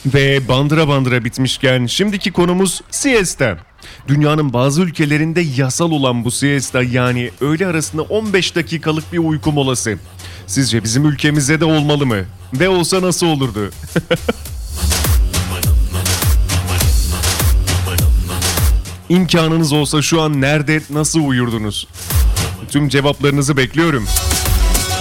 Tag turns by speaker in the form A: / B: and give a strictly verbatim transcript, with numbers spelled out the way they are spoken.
A: Ve bandıra bandıra bitmişken şimdiki konumuz siesta. Dünyanın bazı ülkelerinde yasal olan bu siesta, yani öğle arasında on beş dakikalık bir uyku molası. Sizce bizim ülkemizde de olmalı mı? Ve olsa nasıl olurdu? İmkanınız olsa şu an nerede, nasıl uyurdunuz? Tüm cevaplarınızı bekliyorum.